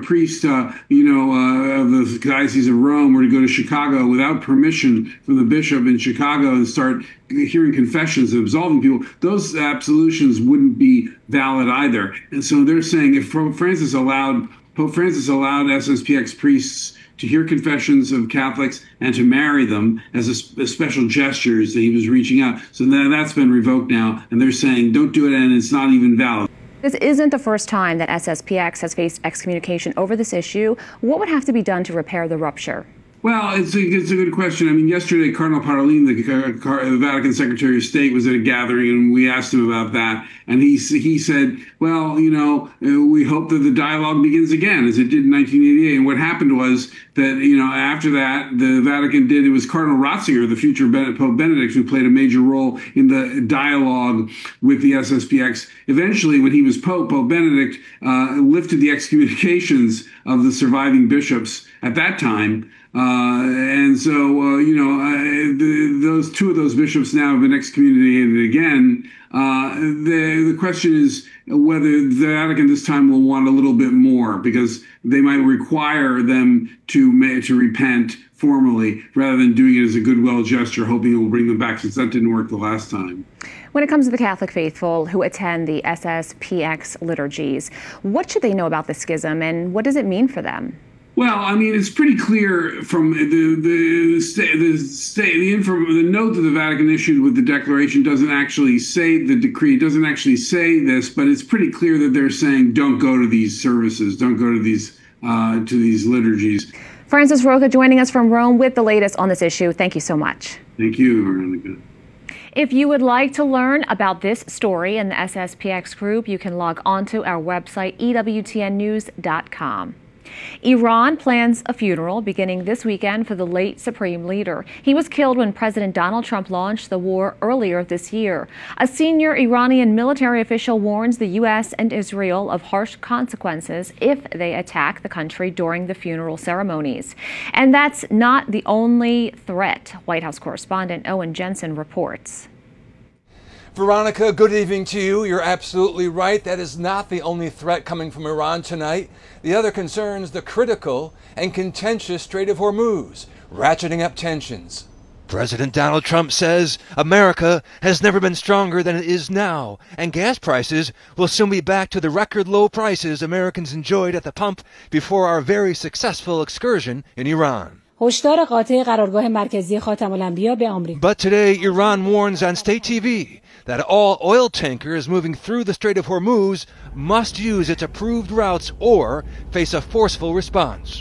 priest, of the Diocese of Rome were to go to Chicago without permission from the bishop in Chicago and start hearing confessions and absolving people, those absolutions wouldn't be valid either. And so they're saying if Pope Francis allowed SSPX priests to hear confessions of Catholics and to marry them as a special gestures that he was reaching out. So that's been revoked now, and they're saying don't do it, and it's not even valid. This isn't the first time that SSPX has faced excommunication over this issue. What would have to be done to repair the rupture? Well, it's a good question. I mean, yesterday, Cardinal Parolin, the Vatican Secretary of State, was at a gathering, and we asked him about that. And he said, well, we hope that the dialogue begins again, as it did in 1988. And what happened was that, after that, the Vatican it was Cardinal Ratzinger, the future Pope Benedict, who played a major role in the dialogue with the SSPX. Eventually, when he was Pope Benedict lifted the excommunications of the surviving bishops at that time. And so, those two of those bishops now have been excommunicated again. The question is whether the Vatican this time will want a little bit more, because they might require them to repent formally rather than doing it as a goodwill gesture, hoping it will bring them back, since that didn't work the last time. When it comes to the Catholic faithful who attend the SSPX liturgies, what should they know about the schism, and what does it mean for them? Well, I mean, it's pretty clear from the note that the Vatican issued with the declaration doesn't actually say, the decree doesn't actually say this, but it's pretty clear that they're saying don't go to these services, don't go to these liturgies. Francis Rocca joining us from Rome with the latest on this issue. Thank you so much. Thank you, Veronica. If you would like to learn about this story and the SSPX group, you can log on to our website, EWTNnews.com. Iran plans a funeral beginning this weekend for the late Supreme Leader. He was killed when President Donald Trump launched the war earlier this year. A senior Iranian military official warns the U.S. and Israel of harsh consequences if they attack the country during the funeral ceremonies. And that's not the only threat, White House correspondent Owen Jensen reports. Veronica, good evening to you. You're absolutely right. That is not the only threat coming from Iran tonight. The other concerns the critical and contentious Strait of Hormuz, ratcheting up tensions. President Donald Trump says America has never been stronger than it is now, and gas prices will soon be back to the record low prices Americans enjoyed at the pump before our very successful excursion in Iran. But today, Iran warns on state TV that all oil tankers moving through the Strait of Hormuz must use its approved routes or face a forceful response.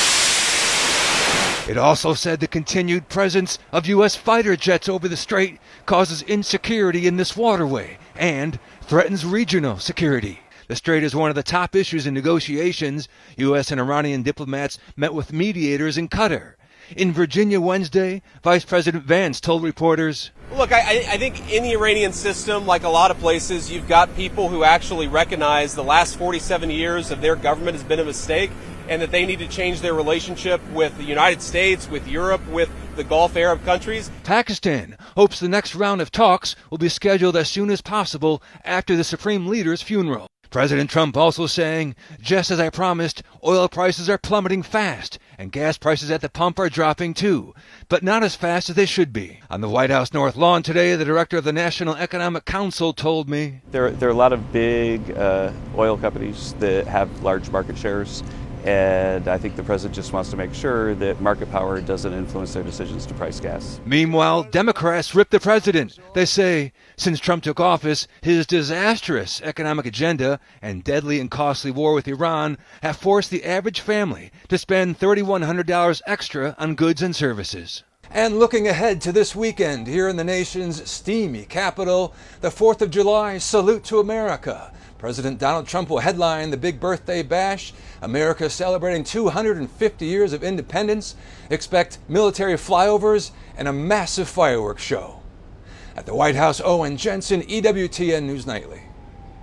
It also said the continued presence of U.S. fighter jets over the strait causes insecurity in this waterway and threatens regional security. The strait is one of the top issues in negotiations. U.S. and Iranian diplomats met with mediators in Qatar. In Virginia Wednesday, Vice President Vance told reporters, Look, I think in the Iranian system, like a lot of places, you've got people who actually recognize the last 47 years of their government has been a mistake and that they need to change their relationship with the United States, with Europe, with the Gulf Arab countries. Pakistan hopes the next round of talks will be scheduled as soon as possible after the Supreme Leader's funeral. President Trump also saying, just as I promised, oil prices are plummeting fast and gas prices at the pump are dropping too, but not as fast as they should be. On the White House North Lawn today, the director of the National Economic Council told me, There are a lot of big oil companies that have large market shares, and I think the president just wants to make sure that market power doesn't influence their decisions to price gas. Meanwhile, Democrats rip the president. They say, since Trump took office, his disastrous economic agenda and deadly and costly war with Iran have forced the average family to spend $3,100 extra on goods and services. And looking ahead to this weekend here in the nation's steamy capital, the 4th of July Salute to America. President Donald Trump will headline the big birthday bash. America celebrating 250 years of independence. Expect military flyovers and a massive fireworks show. At the White House, Owen Jensen, EWTN News Nightly.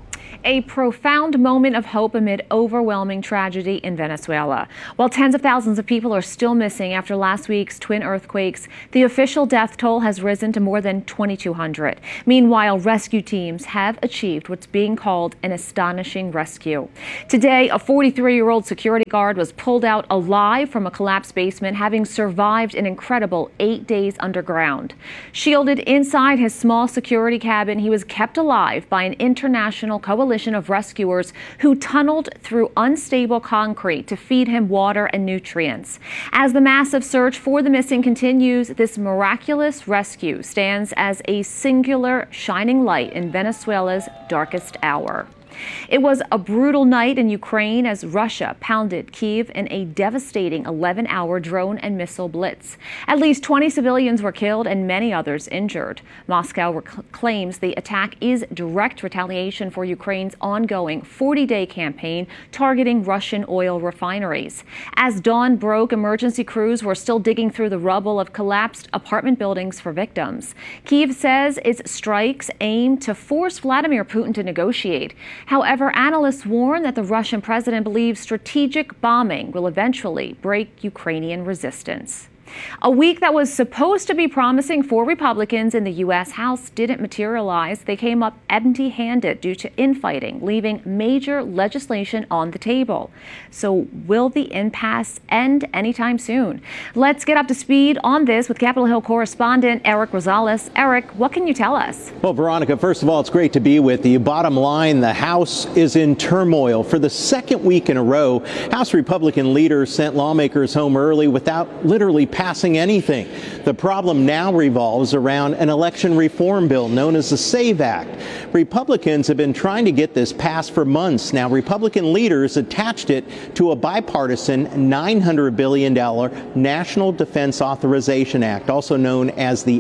A profound moment of hope amid overwhelming tragedy in Venezuela. While tens of thousands of people are still missing after last week's twin earthquakes, the official death toll has risen to more than 2,200. Meanwhile, rescue teams have achieved what's being called an astonishing rescue. Today, a 43-year-old security guard was pulled out alive from a collapsed basement, having survived an incredible 8 days underground. Shielded inside his small security cabin, he was kept alive by an international coalition of rescuers who tunneled through unstable concrete to feed him water and nutrients. As the massive search for the missing continues, this miraculous rescue stands as a singular shining light in Venezuela's darkest hour. It was a brutal night in Ukraine as Russia pounded Kyiv in a devastating 11-hour drone and missile blitz. At least 20 civilians were killed and many others injured. Moscow claims the attack is direct retaliation for Ukraine's ongoing 40-day campaign targeting Russian oil refineries. As dawn broke, emergency crews were still digging through the rubble of collapsed apartment buildings for victims. Kyiv says its strikes aim to force Vladimir Putin to negotiate. However, analysts warn that the Russian president believes strategic bombing will eventually break Ukrainian resistance. A week that was supposed to be promising for Republicans in the U.S. House didn't materialize. They came up empty-handed due to infighting, leaving major legislation on the table. So will the impasse end anytime soon? Let's get up to speed on this with Capitol Hill correspondent Eric Rosales. Eric, what can you tell us? Well, Veronica, first of all, it's great to be with you. Bottom line, the House is in turmoil. For the second week in a row, House Republican leaders sent lawmakers home early without literally passing anything. The problem now revolves around an election reform bill known as the SAVE Act. Republicans have been trying to get this passed for months. Now, Republican leaders attached it to a bipartisan $900 billion National Defense Authorization Act, also known as the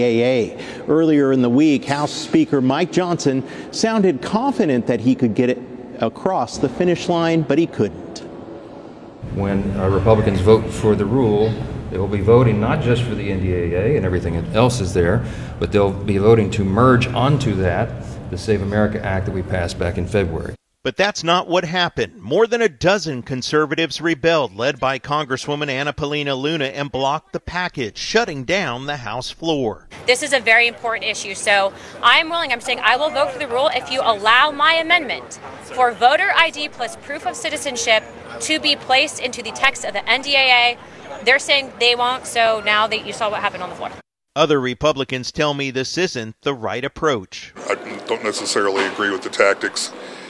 NDAA. Earlier in the week, House Speaker Mike Johnson sounded confident that he could get it across the finish line, but he couldn't. When Republicans vote for the rule, they will be voting not just for the NDAA and everything else is there, but they'll be voting to merge onto that the Save America Act that we passed back in February. But that's not what happened. More than a dozen conservatives rebelled, led by Congresswoman Anna Paulina Luna, and blocked the package, shutting down the House floor. This is a very important issue, so I'm saying I will vote for the rule if you allow my amendment for voter ID plus proof of citizenship to be placed into the text of the NDAA. They're saying they won't, so now that you saw what happened on the floor. Other Republicans tell me this isn't the right approach. I don't necessarily agree with the tactics.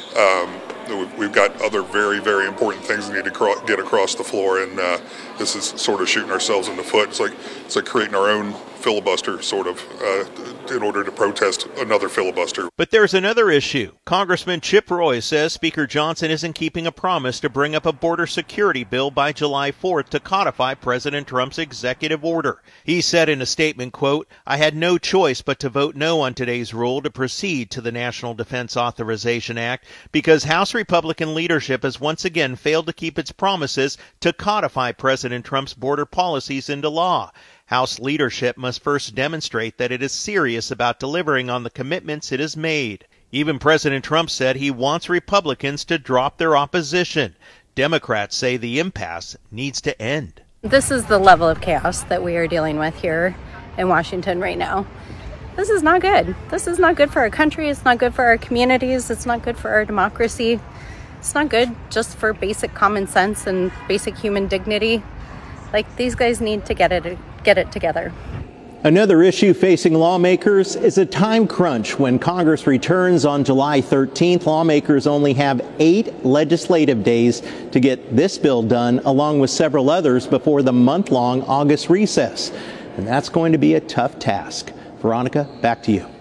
We've got other very, very important things we need to get across the floor, and this is sort of shooting ourselves in the foot. It's like creating our own filibuster, sort of, in order to protest another filibuster. But there's another issue. Congressman Chip Roy says Speaker Johnson isn't keeping a promise to bring up a border security bill by July 4th to codify President Trump's executive order. He said in a statement, quote, "I had no choice but to vote no on today's rule to proceed to the National Defense Authorization Act because House Republican leadership has once again failed to keep its promises to codify President Trump's border policies into law. House leadership must first demonstrate that it is serious about delivering on the commitments it has made." Even President Trump said he wants Republicans to drop their opposition. Democrats say the impasse needs to end. This is the level of chaos that we are dealing with here in Washington right now. This is not good. This is not good for our country. It's not good for our communities. It's not good for our democracy. It's not good just for basic common sense and basic human dignity. Like, these guys need to get it together. Another issue facing lawmakers is a time crunch. When Congress returns on July 13th, lawmakers only have 8 legislative days to get this bill done, along with several others, before the month-long August recess. And that's going to be a tough task. Veronica, back to you.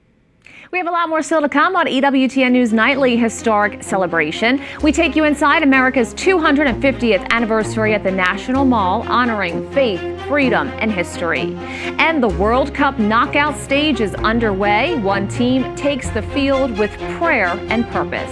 We have a lot more still to come on EWTN News Nightly Historic Celebration. We take you inside America's 250th anniversary at the National Mall, honoring faith, freedom, and history. And the World Cup knockout stage is underway. One team takes the field with prayer and purpose.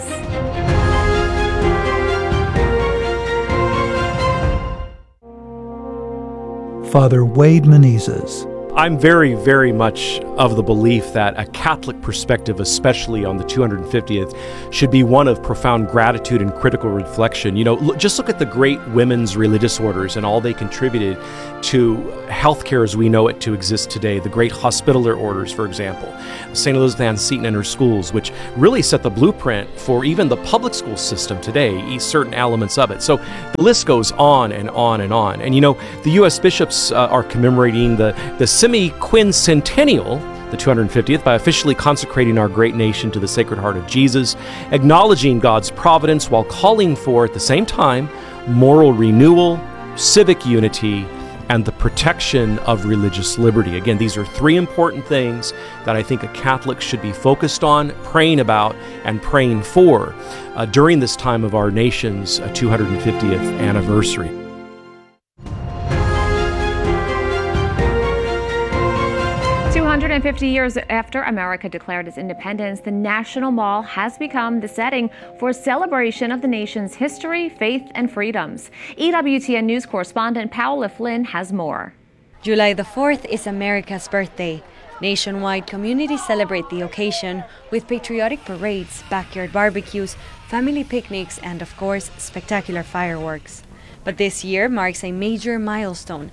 Father Wade Menezes, I'm very, very much of the belief that a Catholic perspective, especially on the 250th, should be one of profound gratitude and critical reflection. You know, just look at the great women's religious orders and all they contributed to healthcare as we know it to exist today. The great hospitaller orders, for example, St. Elizabeth Ann Seton and her schools, which really set the blueprint for even the public school system today, certain elements of it. So the list goes on and on and on. And you know, the U.S. bishops are commemorating the semi-quincentennial, the 250th, by officially consecrating our great nation to the Sacred Heart of Jesus, acknowledging God's providence while calling for, at the same time, moral renewal, civic unity, and the protection of religious liberty. Again, these are three important things that I think a Catholic should be focused on, praying about, and praying for during this time of our nation's 250th anniversary. More than 50 years after America declared its independence, the National Mall has become the setting for a celebration of the nation's history, faith, and freedoms. EWTN News correspondent Paola Flynn has more. July the 4th is America's birthday. Nationwide, communities celebrate the occasion with patriotic parades, backyard barbecues, family picnics, and of course, spectacular fireworks. But this year marks a major milestone.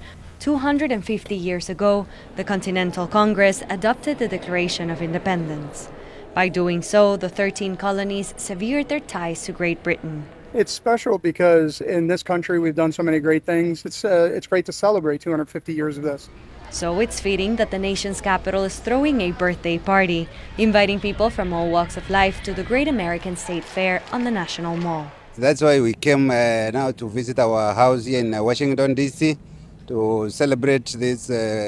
250 years ago, the Continental Congress adopted the Declaration of Independence. By doing so, the 13 colonies severed their ties to Great Britain. It's special because in this country we've done so many great things. It's great to celebrate 250 years of this. So it's fitting that the nation's capital is throwing a birthday party, inviting people from all walks of life to the Great American State Fair on the National Mall. That's why we came now to visit our house here in Washington, D.C., to celebrate this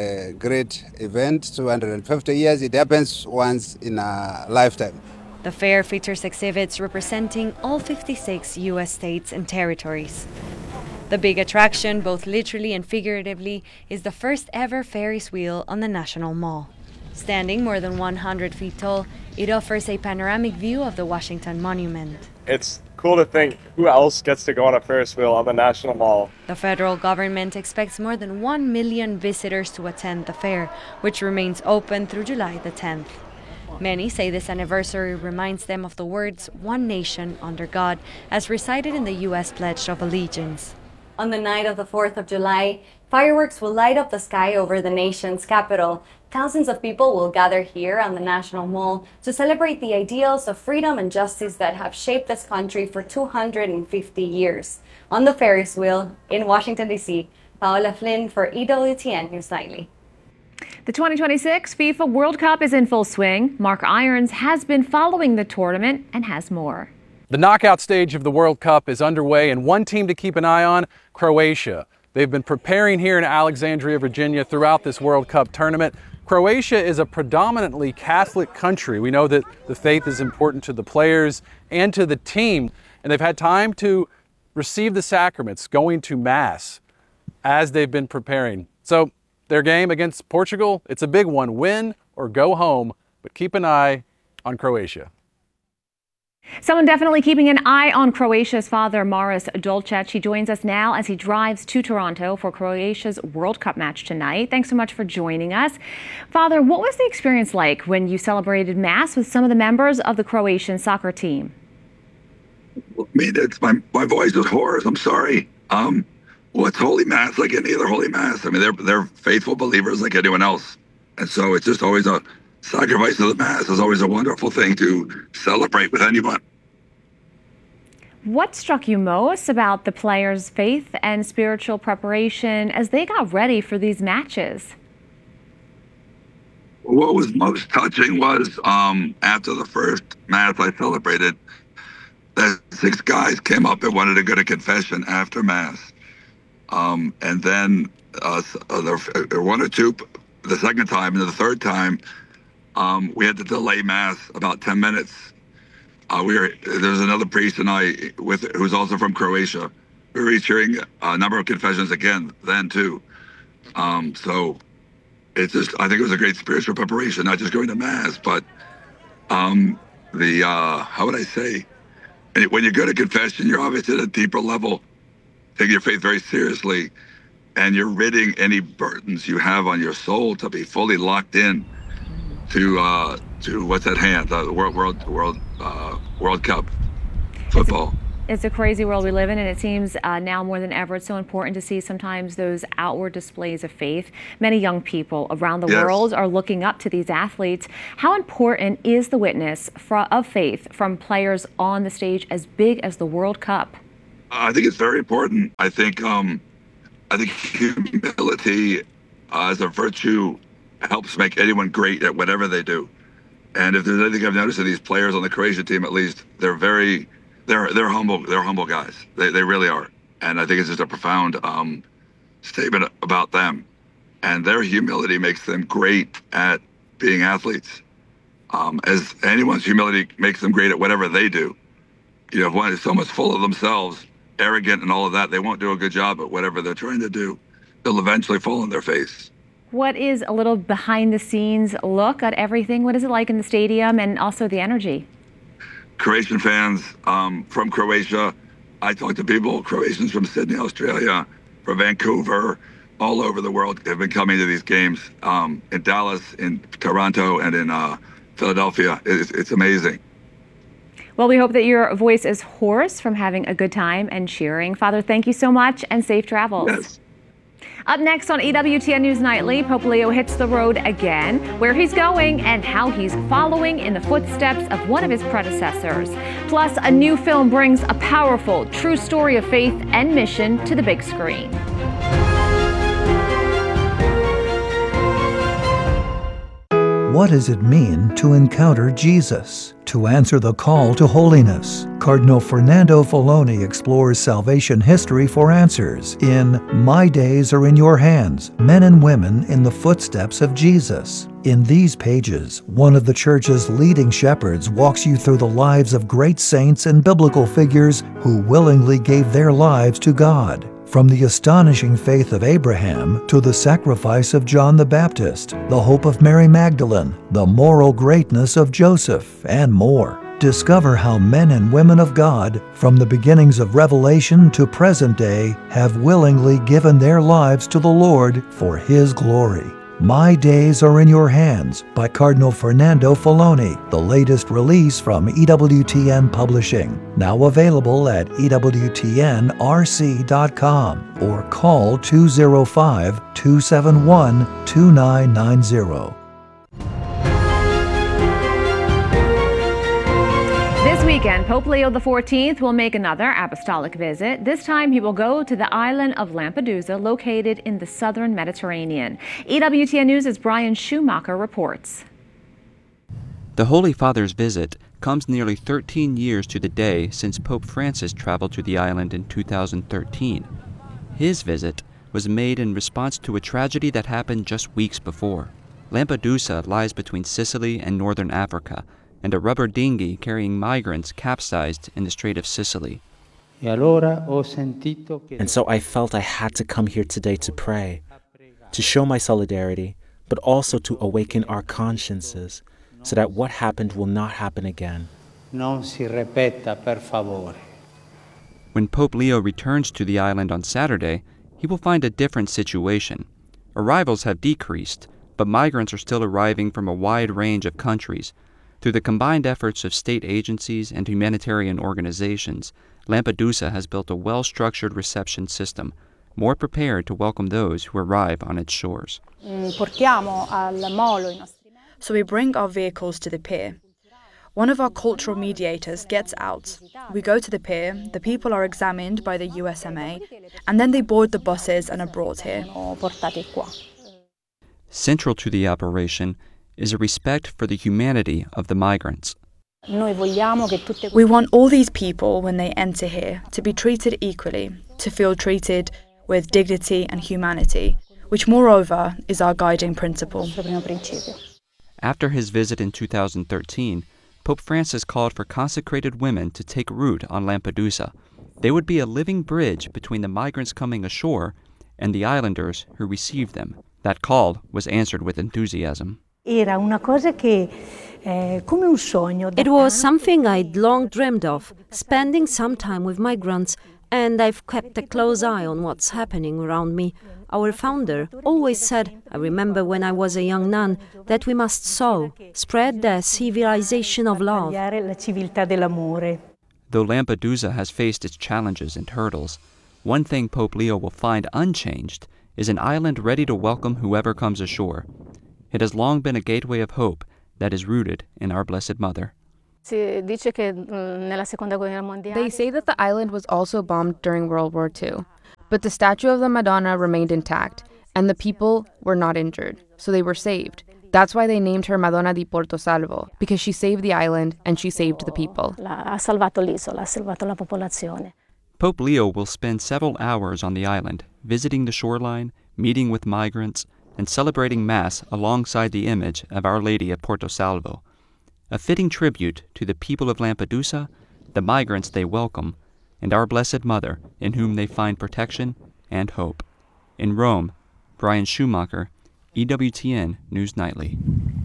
great event, 250 years. It happens once in a lifetime. The fair features exhibits representing all 56 U.S. states and territories. The big attraction, both literally and figuratively, is the first ever Ferris wheel on the National Mall. Standing more than 100 feet tall, it offers a panoramic view of the Washington Monument. It's cool to think who else gets to go on a Ferris wheel on the National Mall. The federal government expects more than 1 million visitors to attend the fair, which remains open through July the 10th. Many say this anniversary reminds them of the words "one nation under God" as recited in the U.S. Pledge of Allegiance. On the night of the 4th of July, fireworks will light up the sky over the nation's capital. Thousands of people will gather here on the National Mall to celebrate the ideals of freedom and justice that have shaped this country for 250 years. On the Ferris wheel in Washington, D.C., Paola Flynn for EWTN News Nightly. The 2026 FIFA World Cup is in full swing. Mark Irons has been following the tournament and has more. The knockout stage of the World Cup is underway, and one team to keep an eye on, Croatia. They've been preparing here in Alexandria, Virginia throughout this World Cup tournament. Croatia is a predominantly Catholic country. We know that the faith is important to the players and to the team, and they've had time to receive the sacraments, going to Mass as they've been preparing. So their game against Portugal, it's a big one, win or go home, but keep an eye on Croatia. Someone definitely keeping an eye on Croatia's Father Maris Dolcet. He joins us now as he drives to Toronto for Croatia's World Cup match tonight. Thanks so much for joining us. Father, what was the experience like when you celebrated Mass with some of the members of the Croatian soccer team? I mean, it's my voice is hoarse. I'm sorry. Well, it's Holy Mass like any other Holy Mass. I mean, they're faithful believers like anyone else. And so it's just always a sacrifice of the Mass is always a wonderful thing to celebrate with anyone. What struck you most about the players' faith and spiritual preparation as they got ready for these matches? What was most touching was after the first Mass I celebrated, that 6 guys came up and wanted to go to confession after Mass. And then one or two the second time, and the third time, we had to delay Mass about 10 minutes. There's another priest and I who's also from Croatia. We were each hearing a number of confessions again then too. So it's just, I think it was a great spiritual preparation, not just going to Mass, but how would I say? When you go to confession, you're obviously at a deeper level, taking your faith very seriously. and you're ridding any burdens you have on your soul to be fully locked in to what's at hand, the World Cup football. It's a crazy world we live in, and it seems now more than ever it's so important to see sometimes those outward displays of faith. Many young people around the world are looking up to these athletes. How important is the witness of faith from players on the stage as big as the World Cup? I think it's very important. I think humility as a virtue helps make anyone great at whatever they do. And if there's anything I've noticed in these players on the Croatia team, at least, they're humble. They're humble guys. They really are. And I think it's just a profound statement about them. And their humility makes them great at being athletes. As anyone's humility makes them great at whatever they do. You know, if someone's full of themselves, arrogant and all of that, they won't do a good job at whatever they're trying to do. They'll eventually fall on their face. What is a little behind the scenes look at everything? What is it like in the stadium and also the energy? Croatian fans from Croatia. I talk to people, Croatians from Sydney, Australia, from Vancouver, all over the world have been coming to these games in Dallas, in Toronto, and in Philadelphia. It's amazing. Well, we hope that your voice is hoarse from having a good time and cheering. Father, thank you so much and safe travels. Yes. Up next on EWTN News Nightly, Pope Leo hits the road again, where he's going and how he's following in the footsteps of one of his predecessors. Plus, a new film brings a powerful, true story of faith and mission to the big screen. What does it mean to encounter Jesus? To answer the call to holiness, Cardinal Fernando Filoni explores salvation history for answers in My Days Are in Your Hands, Men and Women in the Footsteps of Jesus. In these pages, one of the Church's leading shepherds walks you through the lives of great saints and biblical figures who willingly gave their lives to God. From the astonishing faith of Abraham to the sacrifice of John the Baptist, the hope of Mary Magdalene, the moral greatness of Joseph, and more. Discover how men and women of God, from the beginnings of Revelation to present day, have willingly given their lives to the Lord for His glory. My Days Are in Your Hands by Cardinal Fernando Filoni, the latest release from EWTN Publishing. Now available at EWTNRC.com or call 205-271-2990. This weekend, Pope Leo XIV will make another apostolic visit. This time he will go to the island of Lampedusa, located in the southern Mediterranean. EWTN News' Brian Schumacher reports. The Holy Father's visit comes nearly 13 years to the day since Pope Francis traveled to the island in 2013. His visit was made in response to a tragedy that happened just weeks before. Lampedusa lies between Sicily and northern Africa, and a rubber dinghy carrying migrants capsized in the Strait of Sicily. And so I felt I had to come here today to pray, to show my solidarity, but also to awaken our consciences so that what happened will not happen again. When Pope Leo returns to the island on Saturday, he will find a different situation. Arrivals have decreased, but migrants are still arriving from a wide range of countries. Through the combined efforts of state agencies and humanitarian organizations, Lampedusa has built a well-structured reception system, more prepared to welcome those who arrive on its shores. So we bring our vehicles to the pier. One of our cultural mediators gets out. We go to the pier, the people are examined by the USMA, and then they board the buses and are brought here. Central to the operation is a respect for the humanity of the migrants. We want all these people, when they enter here, to be treated equally, to feel treated with dignity and humanity, which moreover is our guiding principle. After his visit in 2013, Pope Francis called for consecrated women to take root on Lampedusa. They would be a living bridge between the migrants coming ashore and the islanders who received them. That call was answered with enthusiasm. It was something I'd long dreamed of, spending some time with migrants, and I've kept a close eye on what's happening around me. our founder, always said, I remember when I was a young nun, that we must sow, spread the civilization of love. Though Lampedusa has faced its challenges and hurdles, one thing Pope Leo will find unchanged is an island ready to welcome whoever comes ashore. It has long been a gateway of hope that is rooted in our Blessed Mother. They say that the island was also bombed during World War II, but the statue of the Madonna remained intact, and the people were not injured, so they were saved. That's why they named her Madonna di Porto Salvo, because she saved the island and she saved the people. Pope Leo will spend several hours on the island, visiting the shoreline, meeting with migrants, and celebrating Mass alongside the image of Our Lady of Porto Salvo, a fitting tribute to the people of Lampedusa, the migrants they welcome, and our Blessed Mother, in whom they find protection and hope. In Rome, Brian Schumacher, EWTN News Nightly.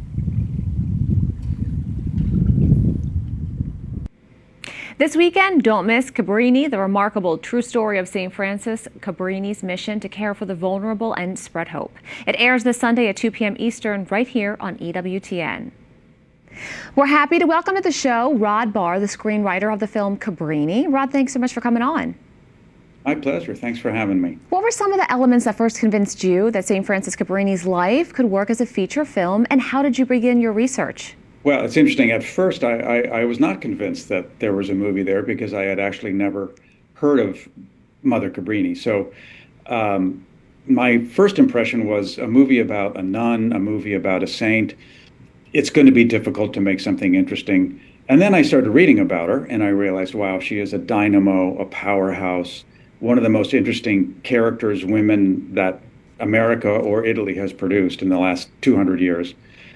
This weekend, don't miss Cabrini, the remarkable true story of St. Francis Cabrini's mission to care for the vulnerable and spread hope. It airs this Sunday at 2 p.m. Eastern right here on EWTN. We're happy to welcome to the show Rod Barr, the screenwriter of the film Cabrini. Rod, thanks so much for coming on. My pleasure. Thanks for having me. What were some of the elements that first convinced you that St. Francis Cabrini's life could work as a feature film, and how did you begin your research? Well, it's interesting. At first, I was not convinced that there was a movie there because I had actually never heard of Mother Cabrini. So my first impression was a movie about a nun, a movie about a saint. It's going to be difficult to make something interesting. And then I started reading about her, and I realized, wow, she is a dynamo, a powerhouse, one of the most interesting characters, women that America or Italy has produced in the last 200 years.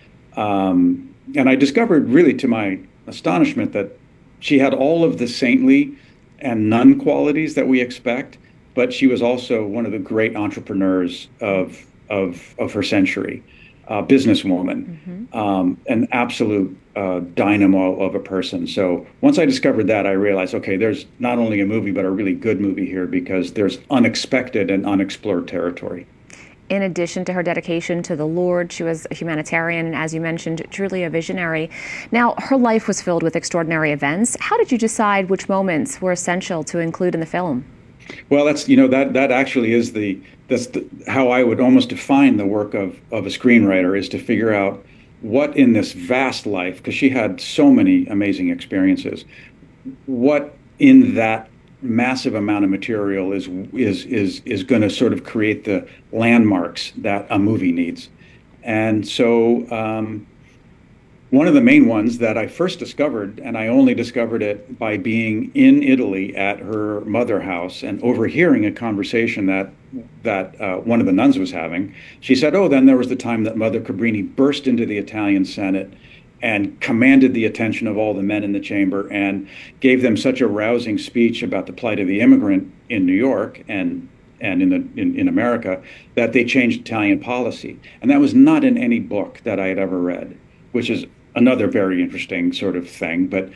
And I discovered, really to my astonishment, that she had all of the saintly and nun qualities that we expect, but she was also one of the great entrepreneurs of her century, businesswoman, an absolute dynamo of a person. So once I discovered that, I realized, okay, there's not only a movie, but a really good movie here because there's unexpected and unexplored territory. In addition to her dedication to the Lord, she was a humanitarian and, as you mentioned, truly a visionary. Now, her life was filled with extraordinary events. How did you decide which moments were essential to include in the film? Well, that's, that actually is how I would almost define the work of a screenwriter, is to figure out what in this vast life, because she had so many amazing experiences, what in that massive amount of material is going to sort of create the landmarks that a movie needs. And so one of the main ones that I first discovered, and I only discovered it by being in Italy at her mother house and overhearing a conversation that one of the nuns was having. She said, oh, then there was the time that Mother Cabrini burst into the Italian Senate and commanded the attention of all the men in the chamber and gave them such a rousing speech about the plight of the immigrant in New York and in America that they changed Italian policy. And that was not in any book that I had ever read, which is another very interesting sort of thing. But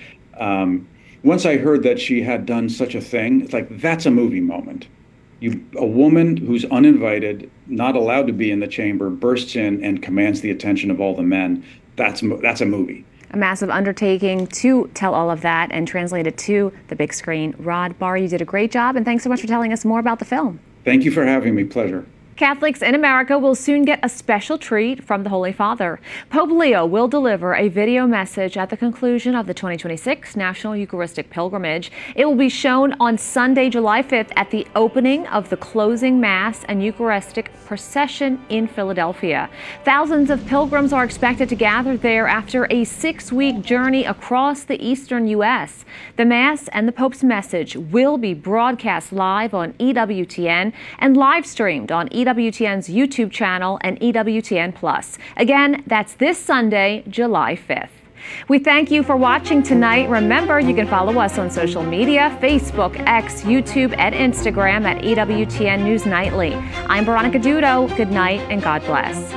once I heard that she had done such a thing, it's like, that's a movie moment. A woman who's uninvited, not allowed to be in the chamber, bursts in and commands the attention of all the men. That's a movie. A massive undertaking to tell all of that and translate it to the big screen. Rod Barr, you did a great job, and thanks so much for telling us more about the film. Thank you for having me. Pleasure. Catholics in America will soon get a special treat from the Holy Father. Pope Leo will deliver a video message at the conclusion of the 2026 National Eucharistic Pilgrimage. It will be shown on Sunday, July 5th at the opening of the closing Mass and Eucharistic procession in Philadelphia. Thousands of pilgrims are expected to gather there after a 6-week journey across the eastern U.S. The Mass and the Pope's message will be broadcast live on EWTN and live streamed on EWTN's YouTube channel and EWTN+. Again, that's this Sunday, July 5th. We thank you for watching tonight. Remember, you can follow us on social media, Facebook, X, YouTube, and Instagram at EWTN News Nightly. I'm Veronica Dudo. Good night and God bless.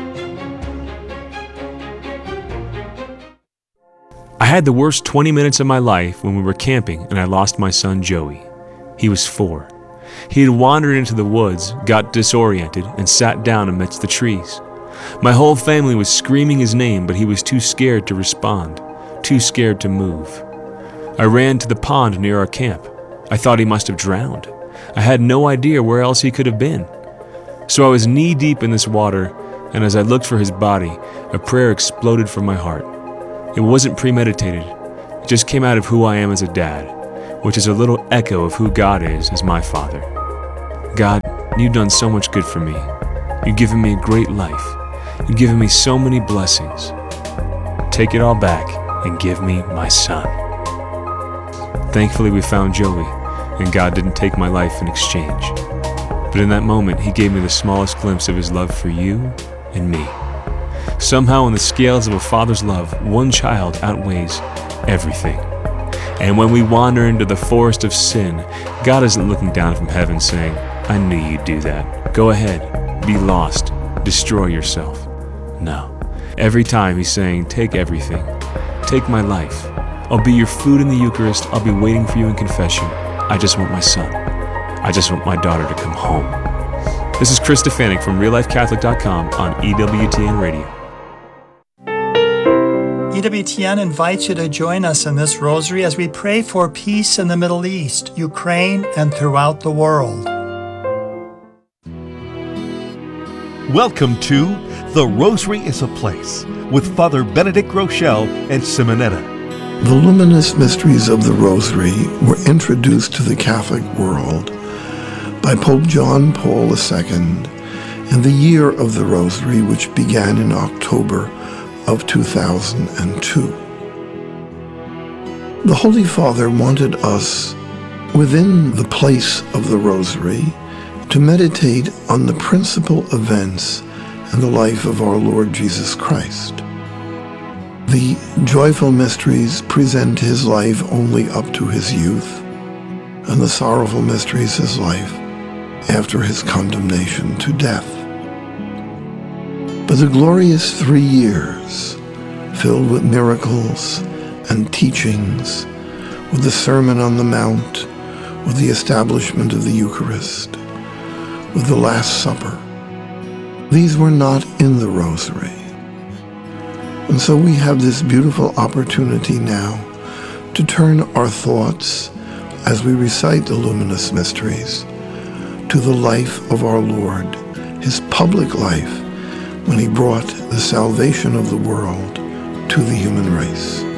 I had the worst 20 minutes of my life when we were camping and I lost my son Joey. He was 4. He had wandered into the woods, got disoriented, and sat down amidst the trees. My whole family was screaming his name, but he was too scared to respond, too scared to move. I ran to the pond near our camp. I thought he must have drowned. I had no idea where else he could have been. So I was knee-deep in this water, and as I looked for his body, a prayer exploded from my heart. It wasn't premeditated. It just came out of who I am as a dad, which is a little echo of who God is as my father. God, you've done so much good for me. You've given me a great life. You've given me so many blessings. Take it all back and give me my son. Thankfully, we found Joey, and God didn't take my life in exchange. But in that moment, he gave me the smallest glimpse of his love for you and me. Somehow, in the scales of a father's love, one child outweighs everything. And when we wander into the forest of sin, God isn't looking down from heaven saying, I knew you'd do that. Go ahead, be lost, destroy yourself. No. Every time he's saying, take everything. Take my life. I'll be your food in the Eucharist. I'll be waiting for you in confession. I just want my son. I just want my daughter to come home. This is Chris Stefanik from RealLifeCatholic.com on EWTN Radio. EWTN invites you to join us in this rosary as we pray for peace in the Middle East, Ukraine, and throughout the world. Welcome to The Rosary is a Place with Father Benedict Rochelle and Simonetta. The luminous mysteries of the Rosary were introduced to the Catholic world by Pope John Paul II in the Year of the Rosary, which began in October of 2002. The Holy Father wanted us, within the place of the Rosary, to meditate on the principal events in the life of our Lord Jesus Christ. The joyful mysteries present his life only up to his youth, and the sorrowful mysteries his life after his condemnation to death. But the glorious 3 years, filled with miracles and teachings, with the Sermon on the Mount, with the establishment of the Eucharist, with the Last Supper, these were not in the Rosary. And so we have this beautiful opportunity now to turn our thoughts, as we recite the luminous mysteries, to the life of our Lord, his public life, when he brought the salvation of the world to the human race.